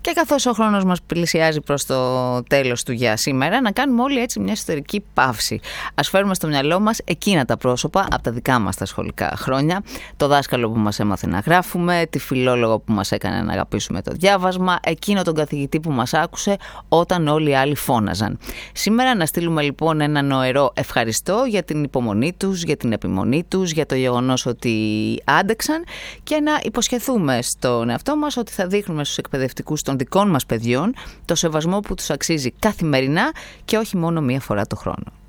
Και καθώς ο χρόνος μας πλησιάζει προς το τέλος του για σήμερα, να κάνουμε όλοι έτσι μια ιστορική παύση. Ας φέρουμε στο μυαλό μας εκείνα τα πρόσωπα από τα δικά μας τα σχολικά χρόνια, το δάσκαλο που μας έμαθε να γράφουμε, τη φιλόλογο που μας έκανε να αγαπήσουμε το διάβασμα, εκείνο τον καθηγητή που μας άκουσε όταν όλοι οι άλλοι φώναζαν. Σήμερα να στείλουμε λοιπόν ένα νοερό ευχαριστώ για την υπομονή τους, για την επιμονή τους, για το γεγονός ότι άντεξαν και να υποσχεθούμε στον εαυτό μας ότι θα δείχνουμε στους εκπαιδευτικούς των δικών μας παιδιών το σεβασμό που τους αξίζει καθημερινά και όχι μόνο μία φορά το χρόνο.